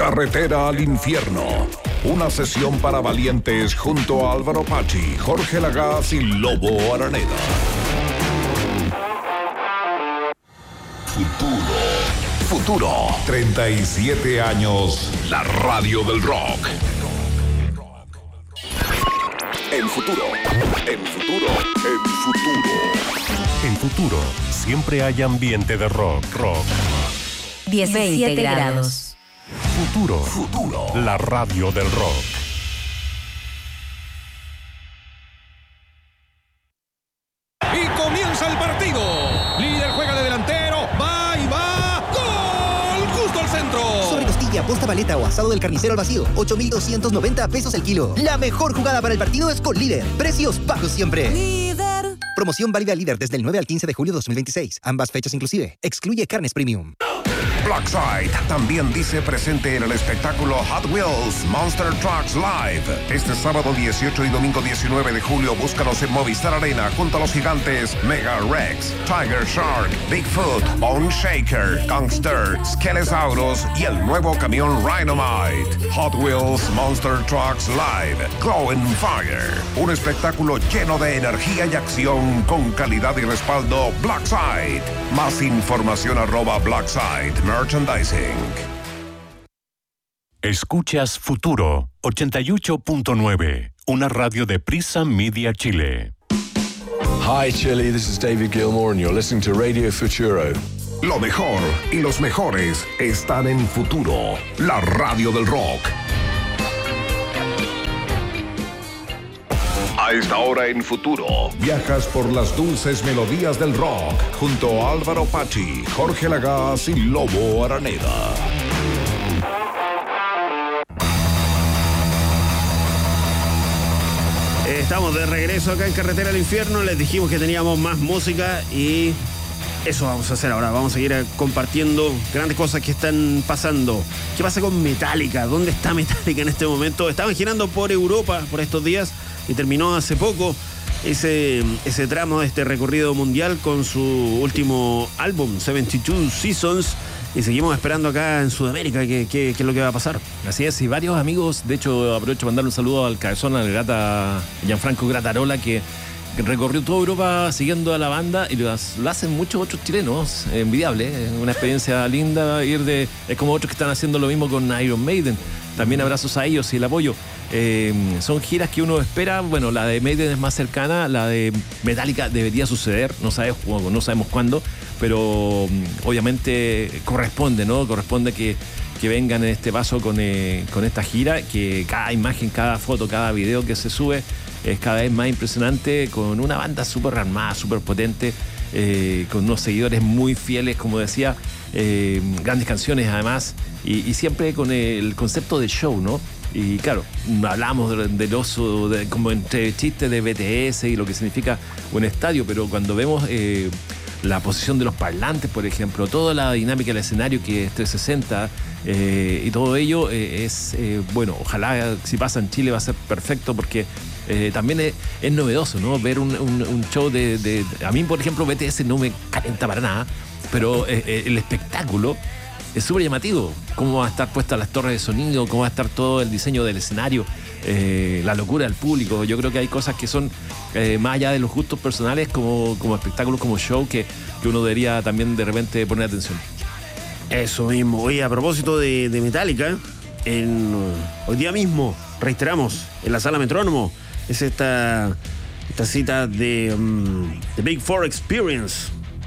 Carretera al infierno. Una sesión para valientes junto a Álvaro Pachi, Jorge Lagaz y Lobo Araneda. Futuro. 37 años, la radio del rock. En futuro. En futuro, siempre hay ambiente de rock. 17 grados. Futuro. La radio del rock. Y comienza el partido. Líder juega de delantero. Va y va. ¡Gol! Justo al centro. Sobre costilla, posta paleta o asado del carnicero al vacío. 8,290 pesos el kilo. La mejor jugada para el partido es con Líder. Precios bajos siempre. Líder. Promoción válida Líder desde el 9 al 15 de julio 2026. Ambas fechas inclusive. Excluye carnes premium. Blackside también dice presente en el espectáculo Hot Wheels Monster Trucks Live. Este sábado 18 y domingo 19 de julio búscalos en Movistar Arena junto a los gigantes Mega Rex, Tiger Shark, Bigfoot, Bone Shaker, Gangster, Skelesaurus y el nuevo camión Rhinomite. Hot Wheels Monster Trucks Live. Glow and Fire. Un espectáculo lleno de energía y acción con calidad y respaldo Blackside. Más información @Blackside Merchandising. Escuchas Futuro 88.9, una radio de Prisa Media Chile. Hi Chile, this is David Gilmour and you're listening to Radio Futuro. Lo mejor y los mejores están en Futuro, la radio del rock. A esta hora en Futuro, viajas por las dulces melodías del rock junto a Álvaro Pachi, Jorge Lagaz y Lobo Araneda. Estamos de regreso acá en Carretera al Infierno. Les dijimos que teníamos más música y eso vamos a hacer ahora. Vamos a seguir compartiendo grandes cosas que están pasando. ¿Qué pasa con Metallica? ¿Dónde está Metallica en este momento? Estaban girando por Europa por estos días y terminó hace poco ese tramo de este recorrido mundial con su último álbum, 72 Seasons. Y seguimos esperando acá en Sudamérica qué es lo que va a pasar. Así es, y varios amigos, de hecho aprovecho para mandarle un saludo al cabezón, al Gianfranco Gratarola, que recorrió toda Europa siguiendo a la banda y lo hacen muchos otros chilenos. Envidiable, es una experiencia linda es como otros que están haciendo lo mismo con Iron Maiden. También abrazos a ellos y el apoyo. Son giras que uno espera. Bueno, la de Maiden es más cercana, la de Metallica debería suceder, no sabemos cuándo, pero obviamente corresponde, ¿no? Corresponde que vengan en este paso con esta gira, que cada imagen, cada foto, cada video que se sube es cada vez más impresionante, con una banda súper armada, súper potente, con unos seguidores muy fieles, como decía, grandes canciones además, y siempre con el concepto del show, ¿no? Y claro, hablamos del oso, como entre chistes de BTS y lo que significa un estadio, pero cuando vemos la posición de los parlantes, por ejemplo, toda la dinámica del escenario que es 360 y todo ello bueno, ojalá si pasa en Chile va a ser perfecto, porque también es novedoso, ¿no? Ver un show a mí, por ejemplo, BTS no me calienta para nada, pero el espectáculo es súper llamativo. Cómo va a estar puestas las torres de sonido, cómo va a estar todo el diseño del escenario, la locura del público. Yo creo que hay cosas que son más allá de los gustos personales, como espectáculos, como show, que uno debería también de repente poner atención. Eso mismo. Oye, a propósito de Metallica, hoy día mismo, reiteramos, en la Sala Metrónomo, es esta cita de The Big Four Experience,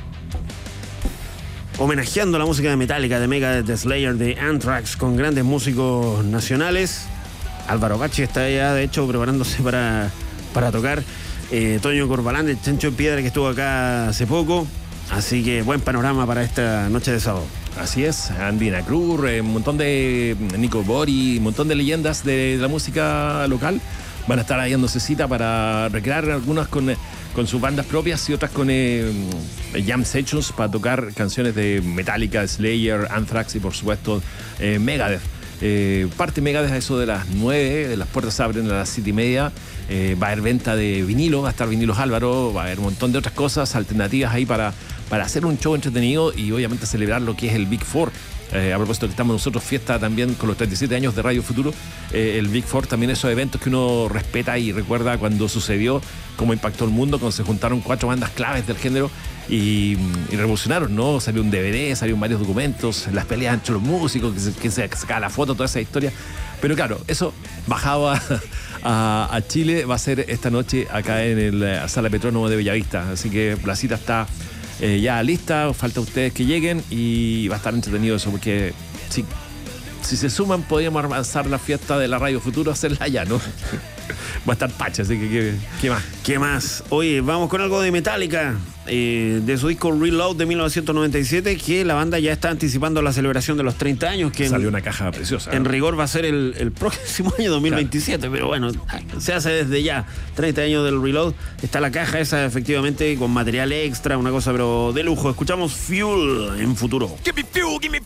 homenajeando la música de Metallica, de Megadeth, de Slayer, de Anthrax, con grandes músicos nacionales. Álvaro Pachi está ya, de hecho, preparándose para tocar. Toño Corbalán, el Chancho de Piedra, que estuvo acá hace poco. Así que buen panorama para esta noche de sábado. Así es, Andina Cruz, un montón de Nico Bori, un montón de leyendas de la música local van a estar ahí dándose cita para recrear algunas con sus bandas propias y otras con jam sessions para tocar canciones de Metallica, Slayer, Anthrax y por supuesto Megadeth. Parte Megadeth a eso de las 9, las puertas se abren a las 7:30. Va a haber venta de vinilo, va a estar Vinilos Álvaro, va a haber un montón de otras cosas alternativas ahí para hacer un show entretenido y obviamente celebrar lo que es el Big Four. A propósito que estamos nosotros, fiesta también con los 37 años de Radio Futuro, el Big Four, también esos eventos que uno respeta y recuerda cuando sucedió, cómo impactó el mundo, cuando se juntaron 4 bandas claves del género y revolucionaron, ¿no? Salió un DVD, salieron varios documentos, las peleas entre los músicos, que se sacaba la foto, toda esa historia. Pero claro, eso bajado a Chile va a ser esta noche acá en el Sala Petrónomo de Bellavista. Así que la cita está ya lista, falta ustedes que lleguen y va a estar entretenido eso, porque si se suman podríamos avanzar la fiesta de la Radio Futuro, hacerla allá, ¿no? Va a estar pacha, así que ¿qué más? ¿Qué más? Oye, vamos con algo de Metallica, de su disco Reload de 1997, que la banda ya está anticipando la celebración de los 30 años, que salió una caja preciosa. En rigor va a ser el próximo año 2027, claro. Pero bueno, se hace desde ya. 30 años del Reload. Está la caja esa, efectivamente, con material extra, una cosa pero de lujo. Escuchamos Fuel en Futuro. Give me fuel, give me